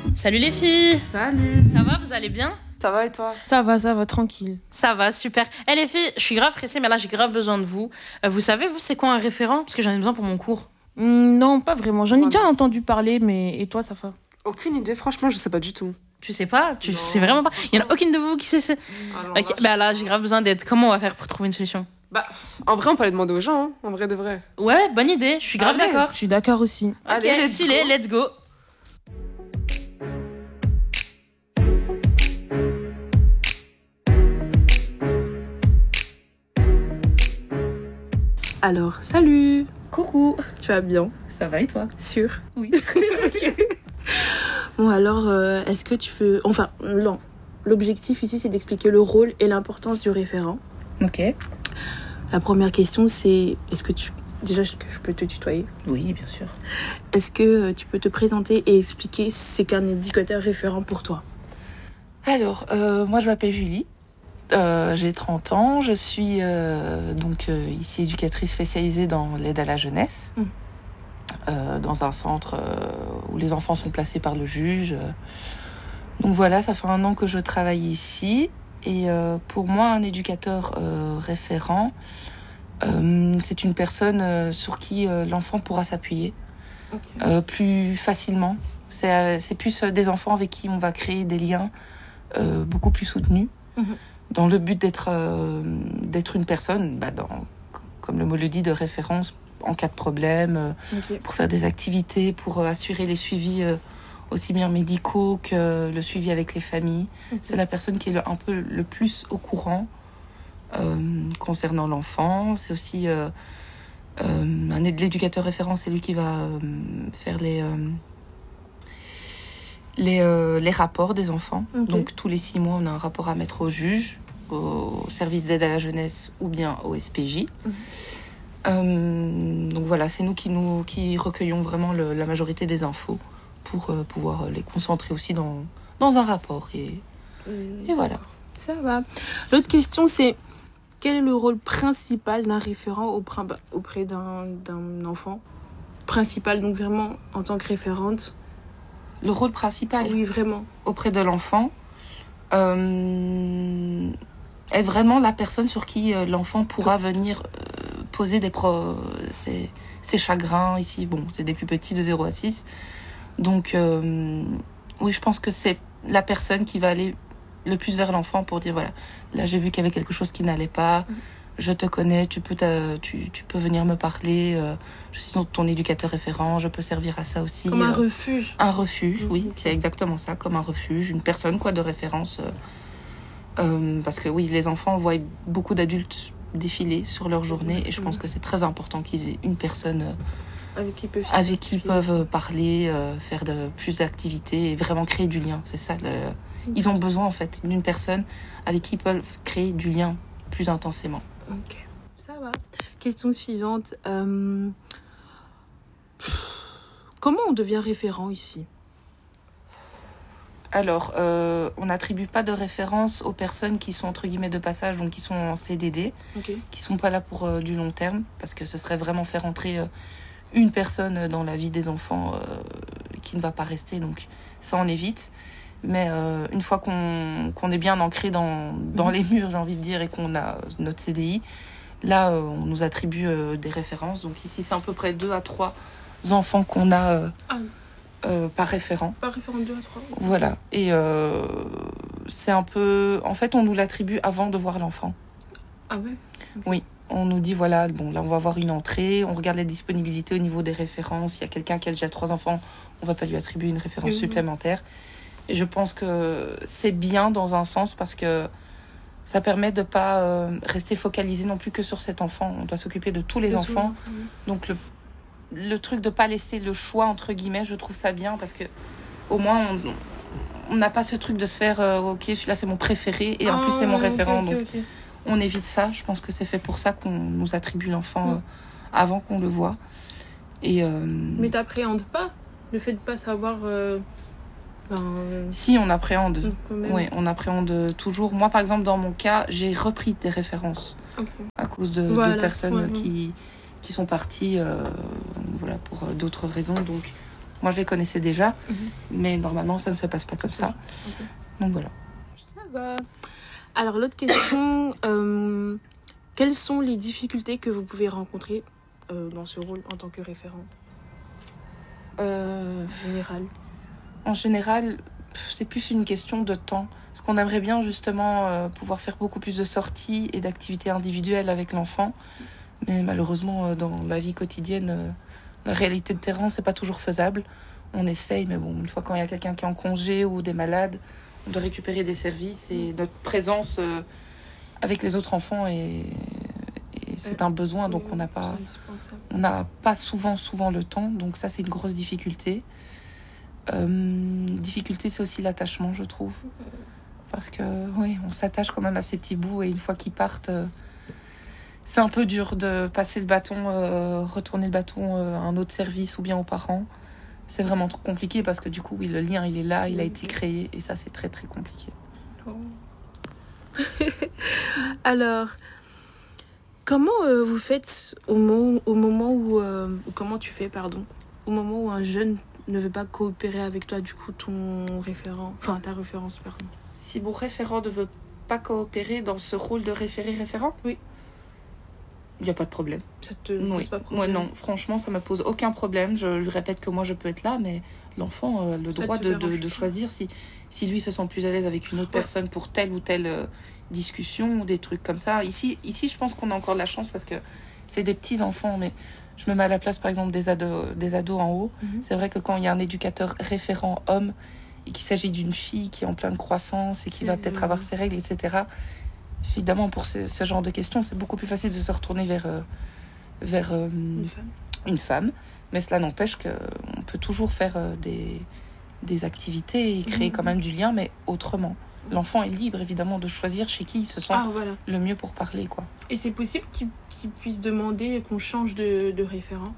Salut les filles. Salut. Ça va, vous allez bien? Ça va et toi? Ça va, tranquille. Ça va, super. Les filles, je suis grave pressée, mais là j'ai grave besoin de vous. Vous savez, vous, c'est quoi un référent? Parce que j'en ai besoin pour mon cours. Non, pas vraiment. J'en ai Moi, déjà non. entendu parler, mais... Et toi, ça va? Aucune idée, franchement, je sais pas du tout. Tu sais pas? Tu Non, sais vraiment pas? Il y en a aucune de vous qui sait. Alors Ok, bah là j'ai grave besoin d'aide. Comment on va faire pour trouver une solution? en vrai, on peut aller demander aux gens, hein, en vrai de vrai. Ouais, bonne idée, je suis grave Allez. d'accord. Je suis d'accord aussi. Allez, Ok, let's stylé, go. let's go. Alors, salut. Coucou. Tu vas bien? Ça va et toi? Sûr? Oui. Bon, alors, est-ce que tu peux... Enfin, non. L'objectif ici, c'est d'expliquer le rôle et l'importance du référent. Ok. La première question, c'est... Est-ce que tu... Déjà, est-ce que je peux te tutoyer? Oui, bien sûr. Est-ce que tu peux te présenter et expliquer c'est qu'un éducateur référent pour toi? Alors, moi je m'appelle Julie, j'ai 30 ans, je suis ici éducatrice spécialisée dans l'aide à la jeunesse, dans un centre où les enfants sont placés par le juge. Donc voilà, ça fait 1 an que je travaille ici et pour moi un éducateur référent, c'est une personne sur qui l'enfant pourra s'appuyer plus facilement. C'est plus des enfants avec qui on va créer des liens beaucoup plus soutenu, dans le but d'être une personne, comme le mot le dit, de référence en cas de problème, pour faire des activités, pour assurer les suivis aussi bien médicaux que le suivi avec les familles. C'est la personne qui est un peu le plus au courant concernant l'enfant. C'est aussi l'éducateur référent, c'est lui qui va faire les rapports des enfants. Donc tous les 6 mois, on a un rapport à mettre au juge, au service d'aide à la jeunesse ou bien au SPJ. Donc voilà, c'est nous qui recueillons vraiment la majorité des infos pour pouvoir les concentrer aussi dans un rapport. Et voilà. Ça va. L'autre question, c'est... Quel est le rôle principal d'un référent auprès d'un enfant? Principal, donc vraiment en tant que référente. Le rôle principal Oui, vraiment. auprès de l'enfant, est vraiment la personne sur qui l'enfant pourra venir poser ses chagrins. Ici, bon, c'est des plus petits de 0 à 6. Donc, oui, je pense que c'est la personne qui va aller le plus vers l'enfant pour dire, voilà, là j'ai vu qu'il y avait quelque chose qui n'allait pas, je te connais, tu peux venir me parler, je suis ton éducateur référent, je peux servir à ça aussi. Comme un refuge. Un refuge, oui, c'est exactement ça, comme un refuge, une personne de référence. Parce que oui, les enfants voient beaucoup d'adultes défiler sur leur journée et je pense que c'est très important qu'ils aient une personne avec qui ils peuvent parler, faire plus d'activités et vraiment créer du lien. C'est ça, ils ont besoin en fait d'une personne avec qui ils peuvent créer du lien plus intensément. Ok, ça va. Question suivante. Comment on devient référent ici? Alors, on n'attribue pas de référence aux personnes qui sont entre guillemets de passage, donc qui sont en CDD, qui sont pas là pour du long terme, parce que ce serait vraiment faire entrer une personne dans la vie des enfants qui ne va pas rester, donc ça on évite. Mais une fois qu'on est bien ancré dans les murs, j'ai envie de dire, et qu'on a notre CDI, là on nous attribue des références. Donc ici c'est à peu près 2 à 3 enfants qu'on a par référent. Par référent 2 à 3. Voilà. Et c'est un peu... En fait, on nous l'attribue avant de voir l'enfant. Ah ouais? Oui. On nous dit, voilà, bon, là, on va avoir une entrée. On regarde la disponibilité au niveau des références. Il y a quelqu'un qui a déjà 3 enfants, on va pas lui attribuer une référence supplémentaire. Et je pense que c'est bien dans un sens parce que ça permet de pas rester focalisé non plus que sur cet enfant. On doit s'occuper de tous les enfants. Donc, le truc de pas laisser le choix entre guillemets, je trouve ça bien parce que au moins on n'a pas ce truc de se faire ok, celui-là c'est mon préféré et en plus c'est mon référent, donc on évite ça. Je pense que c'est fait pour ça qu'on nous attribue l'enfant avant qu'on le voit. Et mais t'appréhendes pas le fait de pas savoir si, on appréhende. Oui, on appréhende toujours. Moi par exemple dans mon cas j'ai repris des références à cause de personnes qui sont partis pour d'autres raisons. Donc Moi, je les connaissais déjà, Mhm. mais normalement, ça ne se passe pas comme ça. Ok. Donc voilà. Ça va. Alors, l'autre question, quelles sont les difficultés que vous pouvez rencontrer dans ce rôle en tant que référent général? En général, c'est plus une question de temps. Parce qu'on aimerait bien justement pouvoir faire beaucoup plus de sorties et d'activités individuelles avec l'enfant. Mais malheureusement, dans la vie quotidienne, la réalité de terrain, c'est pas toujours faisable. On essaye, mais bon, une fois quand il y a quelqu'un qui est en congé ou des malades, on doit récupérer des services et notre présence avec les autres enfants et c'est un besoin, donc on n'a pas... C'est indispensable. On n'a pas souvent le temps, donc ça c'est une grosse difficulté. Difficulté, c'est aussi l'attachement, je trouve. Parce que oui, on s'attache quand même à ces petits bouts et une fois qu'ils partent, c'est un peu dur de passer le bâton, retourner le bâton à un autre service ou bien aux parents. C'est vraiment trop compliqué parce que du coup, oui, le lien il est là, il a été créé et ça c'est très très compliqué. Alors, comment vous faites au moment où... comment tu fais, pardon, au moment où un jeune ne veut pas coopérer avec toi, du coup, ton référent... Enfin, ta référence, pardon. Si mon référent ne veut pas coopérer dans ce rôle de référent, Oui. il n'y a pas de problème. Ça te Oui. pose pas Moi problème? non, franchement, ça me pose aucun problème. Je lui répète que moi je peux être là, mais l'enfant a le Ça droit te de dérange pas? choisir si lui se sent plus à l'aise avec une autre personne pour telle ou telle discussion ou des trucs comme ça. Ici, je pense qu'on a encore de la chance parce que c'est des petits enfants, mais je me mets à la place par exemple des ados en haut. Mhm. C'est vrai que quand il y a un éducateur référent homme et qu'il s'agit d'une fille qui est en pleine croissance et qui va peut-être avoir ses règles, etc. Évidemment, pour ce genre de questions, c'est beaucoup plus facile de se retourner vers Une femme. une femme. Mais cela n'empêche qu'on peut toujours faire des activités et créer quand même du lien, mais autrement. L'enfant est libre, évidemment, de choisir chez qui il se sent Ah, voilà. le mieux pour parler, quoi. Et c'est possible qu'il puisse demander qu'on change de référent?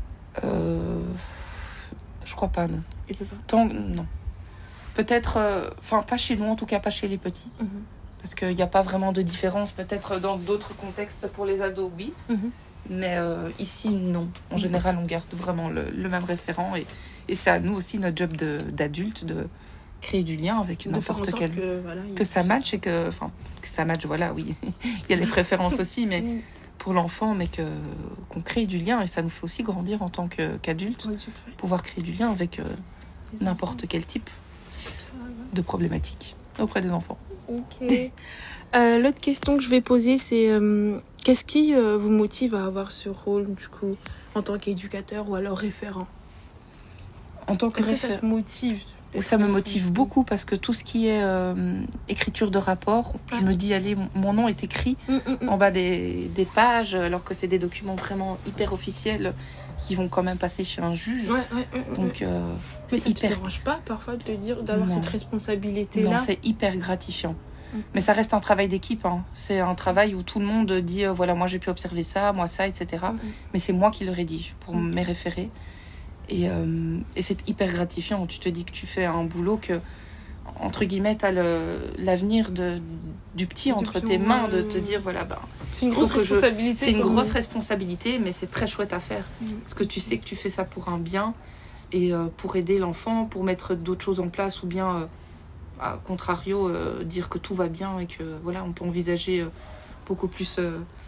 Je crois pas, non. Il peut pas. Non. Peut-être, pas chez nous, en tout cas pas chez les petits. Mhm. Parce qu'il n'y a pas vraiment de différence. Peut-être dans d'autres contextes pour les ados, oui. Mhm. Mais ici, non. En général, on garde vraiment le même référent. Et c'est à nous aussi, notre job d'adulte, de créer du lien avec De faire en n'importe sorte quel... que, voilà, il Que ça puisse- matche et que ça matche, voilà, oui. Il y a les préférences aussi, mais Oui. pour l'enfant, mais qu'on crée du lien. Et ça nous fait aussi grandir en tant qu'adulte, Oui, tu le fais. pouvoir créer du lien avec n'importe quel type de problématique auprès des enfants. Ok. L'autre question que je vais poser, c'est qu'est-ce qui vous motive à avoir ce rôle, du coup, en tant qu'éducateur ou alors référent? En tant que Est-ce que ça référent, te motive? ça me motive beaucoup parce que tout ce qui est écriture de rapport, je me dis, allez, mon nom est écrit en bas des pages, alors que c'est des documents vraiment hyper officiels qui vont quand même passer chez un juge. Ouais. Donc, Mais c'est ça te hyper... dérange pas parfois de te dire d'avoir Non. cette Non, responsabilité-là? c'est hyper gratifiant. Mm. Mais ça reste un travail d'équipe. Hein. C'est un travail où tout le monde dit, voilà, moi j'ai pu observer ça, moi ça, etc. Mais c'est moi qui le rédige pour mes référés. Et c'est hyper gratifiant. Tu te dis que tu fais un boulot que, entre guillemets, tu as l'avenir du petit entre tes mains, de te dire, voilà, C'est une faut grosse que responsabilité. c'est une comme- grosse responsabilité, mais c'est très chouette à faire. Mm. Parce que tu sais que tu fais ça pour un bien et pour aider l'enfant, pour mettre d'autres choses en place ou bien, à contrario, dire que tout va bien et que voilà, on peut envisager beaucoup plus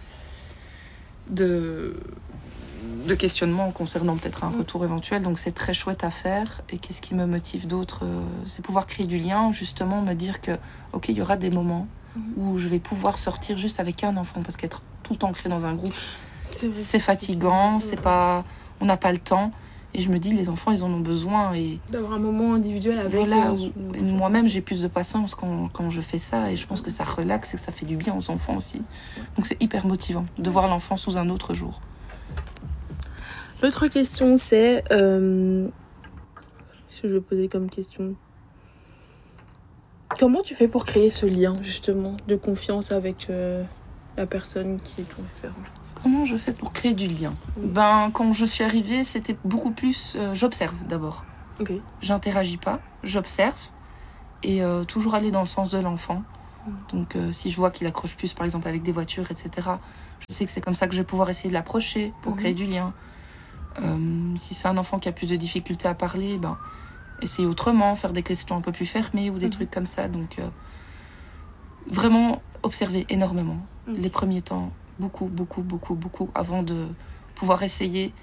de questionnements concernant peut-être un retour éventuel. Donc c'est très chouette à faire. Et qu'est-ce qui me motive d'autre? C'est pouvoir créer du lien, justement, me dire que ok, il y aura des moments où je vais pouvoir sortir juste avec un enfant, parce qu'être tout ancré dans un groupe, C'est vrai. c'est fatigant, c'est pas, on n'a pas le temps. Et je me dis, les enfants, ils en ont besoin. Et D'avoir un moment individuel avec voilà, son- moi-même, j'ai plus de patience quand je fais ça. Et je pense que ça relaxe et que ça fait du bien aux enfants aussi. Donc c'est hyper motivant de voir l'enfant sous un autre jour. L'autre question, c'est... Qu'est-ce que je vais poser comme question? Comment tu fais pour créer ce lien, justement, de confiance avec la personne qui est ton référent? Comment je fais pour créer du lien? Quand je suis arrivée, c'était beaucoup plus... j'observe d'abord. Ok. J'interagis pas, j'observe. Et toujours aller dans le sens de l'enfant. Donc si je vois qu'il accroche plus, par exemple, avec des voitures, etc., je sais que c'est comme ça que je vais pouvoir essayer de l'approcher pour créer du lien. Si c'est un enfant qui a plus de difficultés à parler, ben, essayer autrement, faire des questions un peu plus fermées ou des trucs comme ça. Donc, vraiment observer énormément. Les premiers temps, beaucoup, avant de pouvoir essayer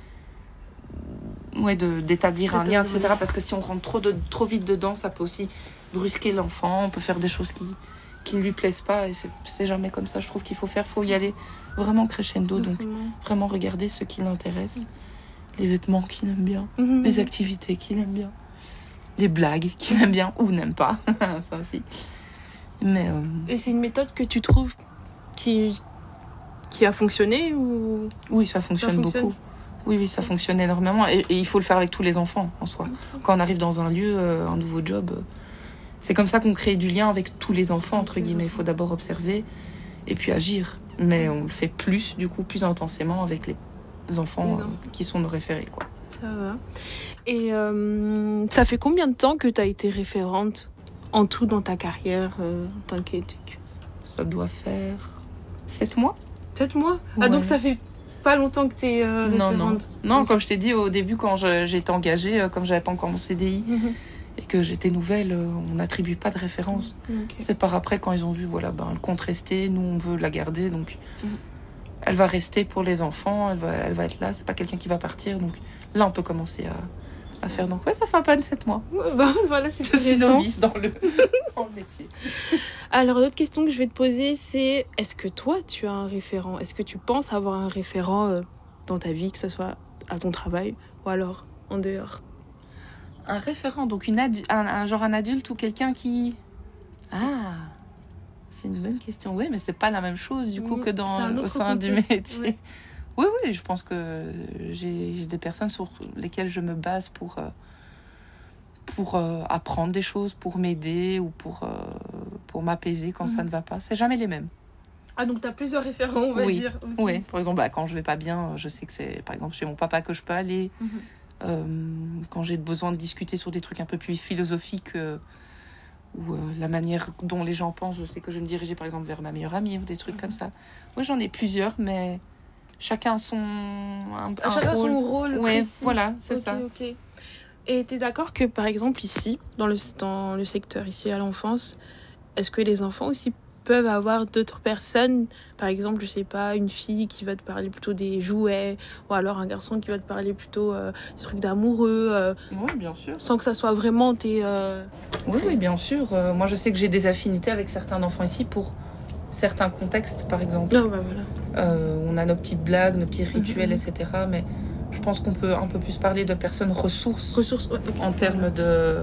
d'établir un lien, etc. Parce que si on rentre trop vite dedans, ça peut aussi brusquer l'enfant, on peut faire des choses qui ne lui plaisent pas, et c'est jamais comme ça. Je trouve qu'il faut y aller vraiment crescendo, donc vraiment regarder ce qui l'intéresse, les vêtements qu'il aime bien, les activités qu'il aime bien, les blagues qu'il aime bien ou n'aime pas. Enfin, si. Mais, Et c'est une méthode que tu trouves qui a fonctionné ou... Oui, ça fonctionne beaucoup. Oui, ça fonctionne énormément. Et il faut le faire avec tous les enfants, en soi. Quand on arrive dans un lieu, un nouveau job, c'est comme ça qu'on crée du lien avec tous les enfants, entre guillemets. Il faut d'abord observer et puis agir. Mais on le fait plus intensément avec les enfants qui sont nos référés, quoi. Ça va. Et ça fait combien de temps que tu as été référente en tout dans ta carrière en tant qu'éduc? Ça doit faire 7 mois. 7 mois? Ouais. Ah, donc ça fait pas longtemps que tu es référente? Non, comme je t'ai dit au début, quand j'étais engagée, comme j'avais pas encore mon CDI et que j'étais nouvelle, on n'attribue pas de référence. C'est par après, quand ils ont vu, voilà, le compte resté, nous on veut la garder, donc elle va rester pour les enfants, elle va être là, c'est pas quelqu'un qui va partir, donc là on peut commencer à faire. Donc ça fait à peine 7 mois. Voilà, c'est je suis novice dans le métier. Alors l'autre question que je vais te poser, c'est est-ce que toi tu as un référent? Est-ce que tu penses avoir un référent dans ta vie, que ce soit à ton travail ou alors en dehors? Un référent, donc un adulte ou quelqu'un qui... Ah, c'est une bonne question. Oui, mais c'est pas la même chose du coup que au sein du métier. Oui, je pense que j'ai des personnes sur lesquelles je me base pour apprendre des choses, pour m'aider ou pour m'apaiser quand ça ne va pas. C'est jamais les mêmes. Ah, donc tu as plusieurs référents, on va dire. Okay. Oui, par exemple, quand je vais pas bien, je sais que c'est par exemple chez mon papa que je peux aller. Quand j'ai besoin de discuter sur des trucs un peu plus philosophiques ou la manière dont les gens pensent, je sais que je vais me diriger par exemple vers ma meilleure amie ou des trucs comme ça. Oui, j'en ai plusieurs, mais chacun son rôle précis. Voilà, c'est ça. Okay. Et tu es d'accord que par exemple ici, dans le secteur ici à l'enfance, est-ce que les enfants aussi peuvent avoir d'autres personnes, par exemple, je sais pas, une fille qui va te parler plutôt des jouets, ou alors un garçon qui va te parler plutôt des trucs d'amoureux, oui, bien sûr. Sans que ça soit vraiment tes... Oui, bien sûr. Moi, je sais que j'ai des affinités avec certains enfants ici pour certains contextes, par exemple. Voilà. On a nos petites blagues, nos petits rituels, etc. Mais je pense qu'on peut un peu plus parler de personnes ressources en termes de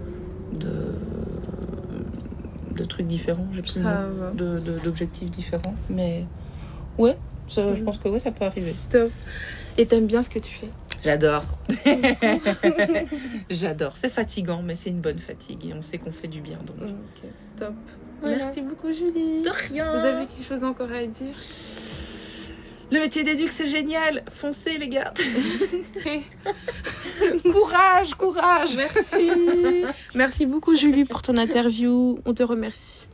trucs différents, j'ai plus d'objectifs différents, mais ouais, je pense que ça peut arriver. Top. Et t'aimes bien ce que tu fais? J'adore. J'adore. C'est fatigant, mais c'est une bonne fatigue et on sait qu'on fait du bien. Donc. Okay. Top. Voilà. Merci beaucoup, Julie. De rien. Vous avez quelque chose encore à dire? Le métier d'éduc, c'est génial. Foncez, les gars. Courage. Merci. Merci beaucoup, Julie, pour ton interview. On te remercie.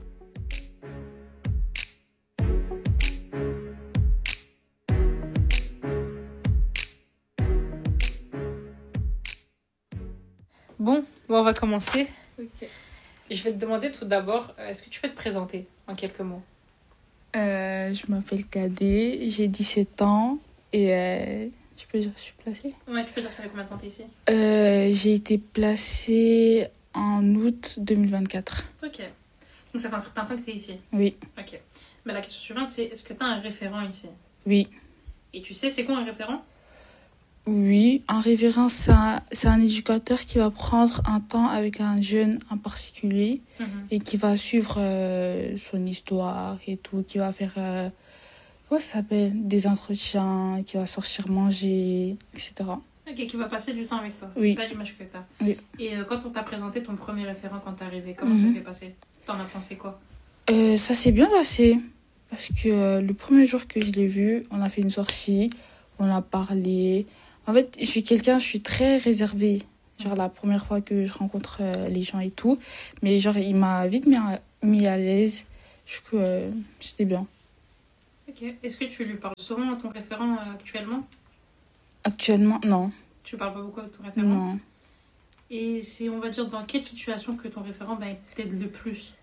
Bon, on va commencer. Okay. Je vais te demander tout d'abord, est-ce que tu peux te présenter en quelques mots? Je m'appelle Kadé, j'ai 17 ans et je peux dire que je suis placée? Ouais, tu peux dire ça fait combien de temps t'es ici? J'ai été placée en août 2024. Ok. Donc ça fait un certain temps que t'es ici? Oui. Ok. Mais la question suivante, c'est est-ce que t'as un référent ici? Oui. Et tu sais c'est quoi un référent? Oui, un référent, c'est un éducateur qui va prendre un temps avec un jeune en particulier et qui va suivre son histoire et tout, qui va faire comment ça s'appelle, des entretiens, qui va sortir manger, etc. Ok, qui va passer du temps avec toi. Oui. C'est ça l'image que t'as. Oui. Et quand on t'a présenté ton premier référent quand t'es arrivé, comment ça s'est passé? T'en as pensé quoi? Ça s'est bien passé parce que le premier jour que je l'ai vu, on a fait une sortie, on a parlé. En fait, je suis très réservée. Genre, la première fois que je rencontre les gens et tout. Mais genre, il m'a vite mis à l'aise. Du coup, c'était bien. Ok. Est-ce que tu lui parles souvent à ton référent actuellement? Actuellement, non. Tu parles pas beaucoup avec ton référent? Non. Et c'est, on va dire, dans quelle situation que ton référent t'aide le plus?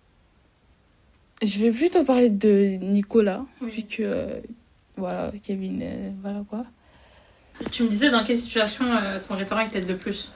Je vais plutôt parler de Nicolas, Oui. vu que, voilà, Kevin, voilà quoi. Tu me disais dans quelle situation ton référent il t'aide le plus?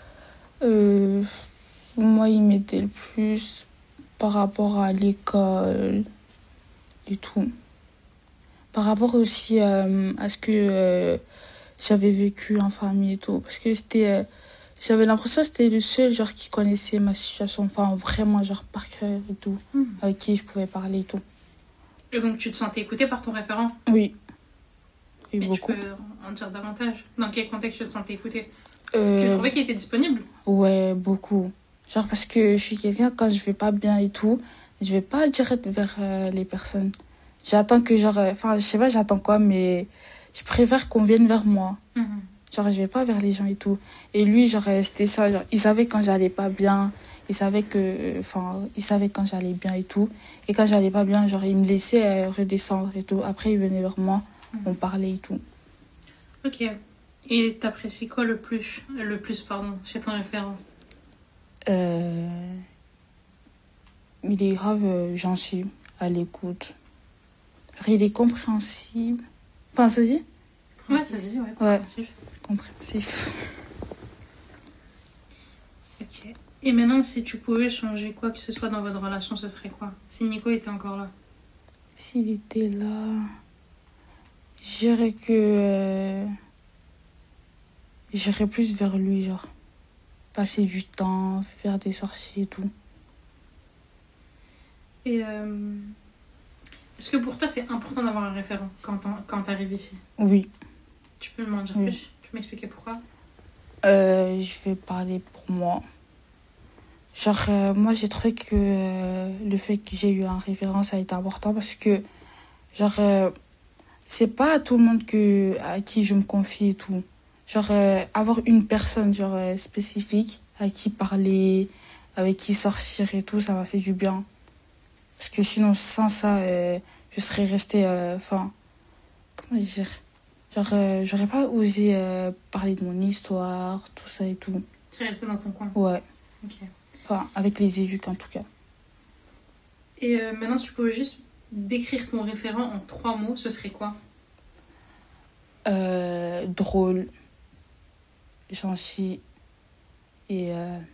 Moi, il m'aidait le plus par rapport à l'école et tout. Par rapport aussi à ce que j'avais vécu en famille et tout. Parce que j'avais l'impression que c'était le seul genre qui connaissait ma situation. Enfin, vraiment, genre par cœur et tout. Avec qui je pouvais parler et tout. Et donc tu te sentais écouté par ton référent? Oui. Oui, Mais beaucoup. tu peux en dire davantage. Dans quel contexte tu te sentais écouté? Tu Euh, trouvais qu'il était disponible? ouais, beaucoup. Genre parce que je suis quelqu'un, quand je vais pas bien et tout, je vais pas direct vers les personnes. J'attends que genre... Enfin, je sais pas, j'attends quoi, mais je préfère qu'on vienne vers moi. Mhm. Genre, je vais pas vers les gens et tout. Et lui, genre, c'était ça. Genre, il savait quand j'allais pas bien. Il savait que... Enfin, il savait quand j'allais bien et tout. Et quand j'allais pas bien, genre, il me laissait redescendre et tout. Après, il venait vers moi. On parlait et tout. Ok. Et t'apprécies quoi le plus, pardon, chez ton référent? Il est grave gentil, à l'écoute. Genre, il est compréhensible. Enfin, ça dit? Ouais, ça se dit, ouais. Ouais. compréhensif. Compréhensif. Ok. Et maintenant, si tu pouvais changer quoi que ce soit dans votre relation, ce serait quoi? Si Nico était encore là? S'il était là, je dirais que j'irais plus vers lui, genre. Passer du temps, faire des sorties et tout. Et est-ce que pour toi, c'est important d'avoir un référent quand t'arrives ici? Oui. Tu peux m'en dire Oui. plus? Tu peux m'expliquer pourquoi? Je vais parler pour moi. Genre, moi, j'ai trouvé que le fait que j'ai eu un référent, ça a été important parce que, genre, c'est pas à tout le monde à qui je me confie et tout. Genre, avoir une personne, genre, spécifique, à qui parler, avec qui sortir et tout, ça m'a fait du bien. Parce que sinon, sans ça, je serais restée, enfin, comment dire? Genre, j'aurais pas osé parler de mon histoire, tout ça et tout. Tu es resté dans ton coin. Ouais. Ok. Enfin, avec les éduques en tout cas. Et maintenant, si tu pouvais juste décrire ton référent en 3 mots, ce serait quoi? Drôle, gentil et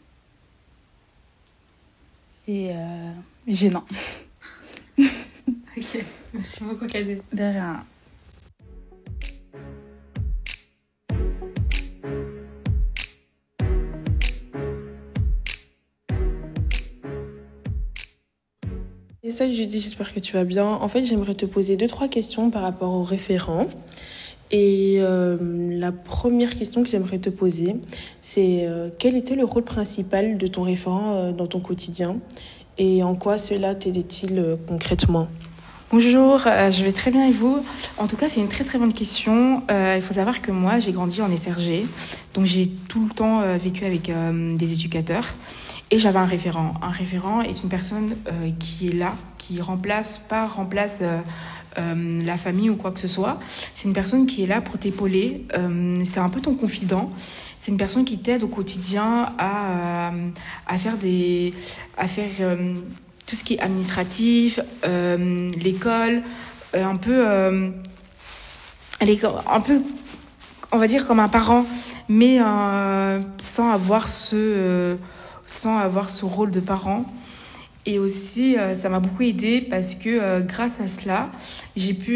gênant. Ok. Merci beaucoup, Cadet. De rien. Et salut Judy, j'espère que tu vas bien. En fait, j'aimerais te poser 2-3 questions par rapport au référent. Et la première question que j'aimerais te poser, c'est quel était le rôle principal de ton référent dans ton quotidien et en quoi cela t'aidait-il concrètement? Bonjour, je vais très bien et vous? En tout cas, c'est une très très bonne question. Il faut savoir que moi, j'ai grandi en SRG, donc j'ai tout le temps vécu avec des éducateurs et j'avais un référent. Un référent est une personne qui est là, qui remplace la famille ou quoi que ce soit. C'est une personne qui est là pour t'épauler. C'est un peu ton confident. C'est une personne qui t'aide au quotidien à faire tout ce qui est administratif, l'école, un peu, on va dire comme un parent, mais sans avoir ce rôle de parent. Et aussi, ça m'a beaucoup aidée parce que grâce à cela, j'ai pu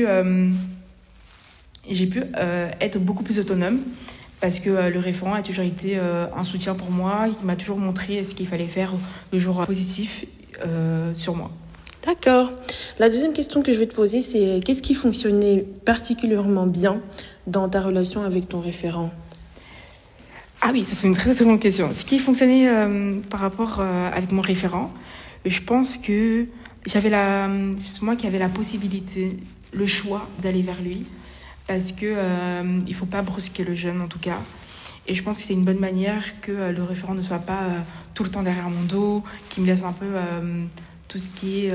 être beaucoup plus autonome. Parce que le référent a toujours été un soutien pour moi, il m'a toujours montré ce qu'il fallait faire le jour positif sur moi. D'accord. La deuxième question que je vais te poser, c'est qu'est-ce qui fonctionnait particulièrement bien dans ta relation avec ton référent? Ah oui, ça c'est une très très bonne question. Ce qui fonctionnait par rapport avec mon référent, je pense que c'est moi qui avais la possibilité, le choix d'aller vers lui. Parce que il faut pas brusquer le jeune en tout cas. Et je pense que c'est une bonne manière que le référent ne soit pas tout le temps derrière mon dos, qui me laisse un peu tout ce qui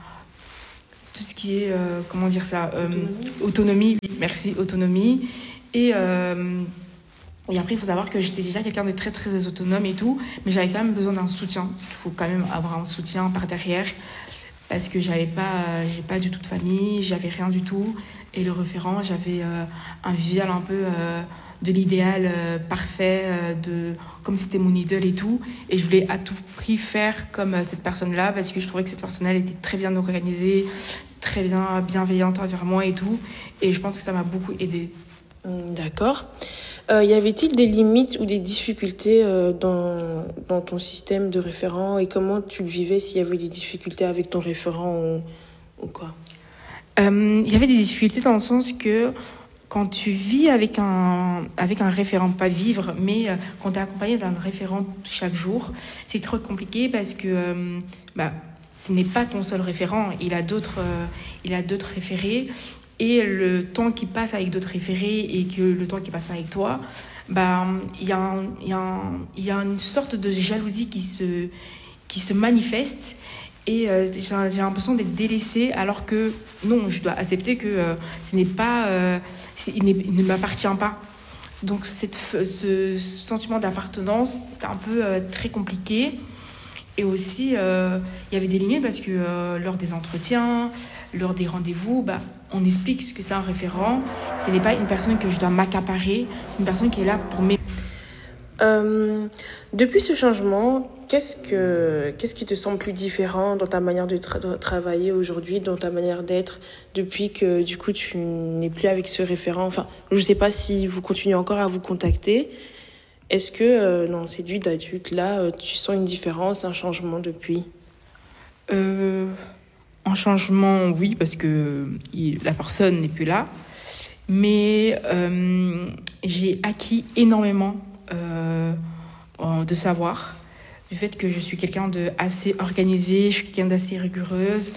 est comment dire ça, autonomie. Oui, merci, autonomie. Et après, il faut savoir que j'étais déjà quelqu'un de très, très autonome et tout, mais j'avais quand même besoin d'un soutien, parce qu'il faut quand même avoir un soutien par derrière, parce que j'ai pas du tout de famille, j'avais rien du tout. Et le référent, j'avais un visuel un peu de l'idéal parfait, comme c'était mon idole et tout. Et je voulais à tout prix faire comme cette personne-là, parce que je trouvais que cette personne-là, elle était très bien organisée, très bien bienveillante envers moi et tout. Et je pense que ça m'a beaucoup aidée. D'accord. Y avait-il des limites ou des difficultés dans ton système de référent et comment tu le vivais s'il y avait des difficultés avec ton référent ou quoi? Il y avait des difficultés dans le sens que quand tu vis avec un référent, pas vivre, mais quand tu es accompagné d'un référent chaque jour, c'est trop compliqué parce que ce n'est pas ton seul référent, il a d'autres référés. Et le temps qui passe avec d'autres référés et que le temps qui passe pas avec toi, il y a une sorte de jalousie qui se manifeste. Et j'ai l'impression d'être délaissée alors que non, je dois accepter que il ne m'appartient pas. Donc ce sentiment d'appartenance, c'était un peu très compliqué. Et aussi, il y avait des limites parce que lors des entretiens, lors des rendez-vous, on explique ce que c'est un référent. Ce n'est pas une personne que je dois m'accaparer, c'est une personne qui est là pour m'aider. Depuis ce changement, qu'est-ce qui te semble plus différent dans ta manière de travailler aujourd'hui, dans ta manière d'être, depuis que du coup tu n'es plus avec ce référent? Enfin, je ne sais pas si vous continuez encore à vous contacter. Est-ce que dans cette vie d'adulte là, tu sens une différence, un changement depuis? Un changement, oui, parce que la personne n'est plus là. Mais j'ai acquis énormément de savoir. Du fait que je suis quelqu'un d'assez organisé, je suis quelqu'un d'assez rigoureuse.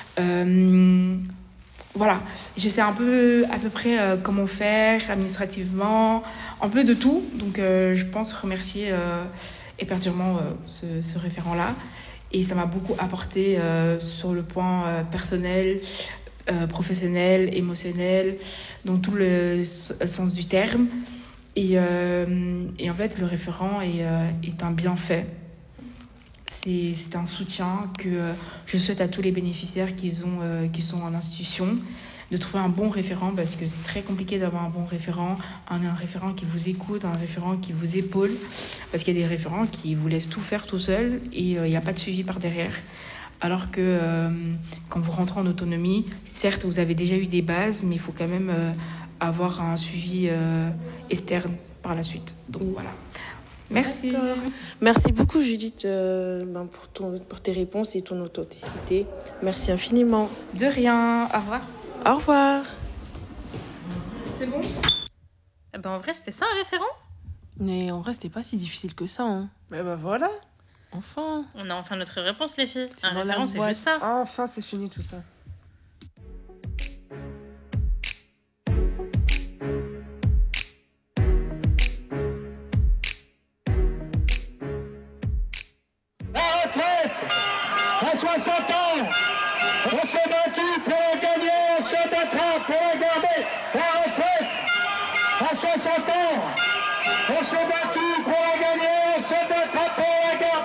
Voilà, je sais à peu près comment faire administrativement, un peu de tout. Donc je pense remercier éperdument ce référent-là. Et ça m'a beaucoup apporté sur le point personnel, professionnel, émotionnel, dans tout le sens du terme. Et en fait, le référent est un bienfait. C'est un soutien que je souhaite à tous les bénéficiaires qui sont en institution, de trouver un bon référent, parce que c'est très compliqué d'avoir un bon référent, un référent qui vous écoute, un référent qui vous épaule, parce qu'il y a des référents qui vous laissent tout faire tout seul et il n'y a pas de suivi par derrière. Alors que quand vous rentrez en autonomie, certes, vous avez déjà eu des bases, mais il faut quand même avoir un suivi externe par la suite. Donc voilà. Merci. D'accord. Merci beaucoup Judith pour tes réponses et ton authenticité. Merci infiniment. De rien. Au revoir. Au revoir. C'est bon? En vrai, c'était ça un référent? Mais en vrai, c'était pas si difficile que ça. Hein. Voilà. Enfin. On a enfin notre réponse, les filles. Un dans la référent, c'est boîte. juste ça. Enfin, c'est fini tout ça. La retraite à 60 ans, on se